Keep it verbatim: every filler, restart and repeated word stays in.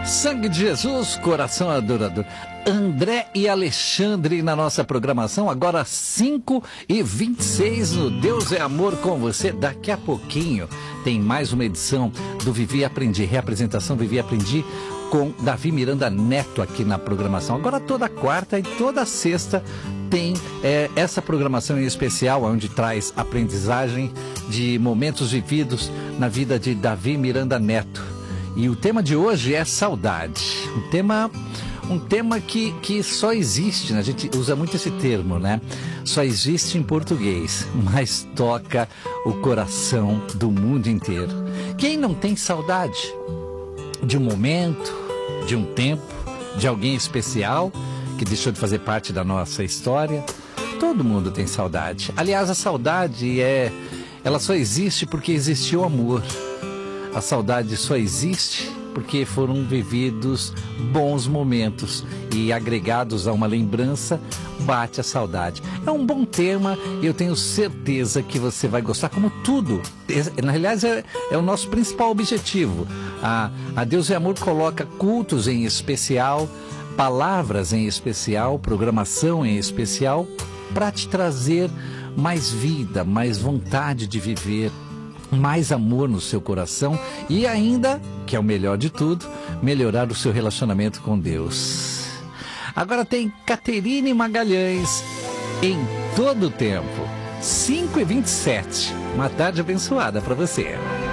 Sangue de Jesus, coração adorador. André e Alexandre na nossa programação, agora cinco e vinte e seis no Deus é Amor com você. Daqui a pouquinho tem mais uma edição do Vivi e Aprendi, reapresentação Vivi e Aprendi com Davi Miranda Neto aqui na programação. Agora toda quarta e toda sexta tem é, essa programação em especial, onde traz aprendizagem de momentos vividos na vida de Davi Miranda Neto. E o tema de hoje é saudade. Um tema, um tema que, que só existe, né? A gente usa muito esse termo, né? Só existe em português, mas toca o coração do mundo inteiro. Quem não tem saudade de um momento, de um tempo, de alguém especial que deixou de fazer parte da nossa história? Todo mundo tem saudade. Aliás, a saudade é, ela só existe porque existiu amor. A saudade só existe porque foram vividos bons momentos e agregados a uma lembrança, bate a saudade. É um bom tema e eu tenho certeza que você vai gostar, como tudo. Na realidade, é, é o nosso principal objetivo. A, a Deus é Amor coloca cultos em especial, palavras em especial, programação em especial, para te trazer mais vida, mais vontade de viver, mais amor no seu coração e ainda, que é o melhor de tudo, melhorar o seu relacionamento com Deus. Agora tem Caterine Magalhães, Em Todo o Tempo, cinco e vinte e sete. Uma tarde abençoada para você.